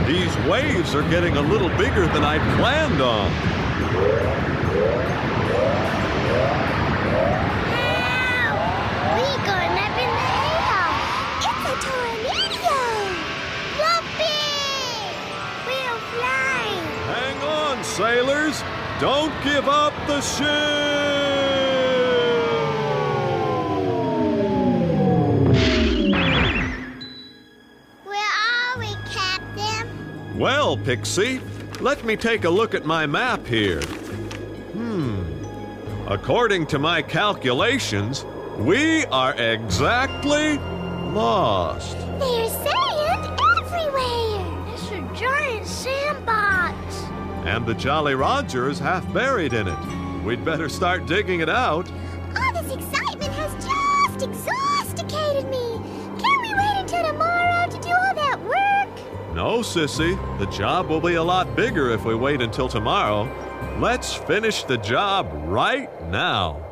These waves are getting a little bigger than I'd planned on. Help! We're going up in the air. It's a tornado. Whoopee! We're flying. Hang on, sailors. Don't give up the ship! Well, Pixie, let me take a look at my map here. According to my calculations, we are exactly lost. There's sand everywhere. It's a giant sandbox. And the Jolly Roger is half buried in it. We'd better start digging it out. All this excitement has just exhausticated me. Can't we wait until tomorrow to do all that work? No, Sissy. The job will be a lot bigger if we wait until tomorrow. Let's finish the job right now.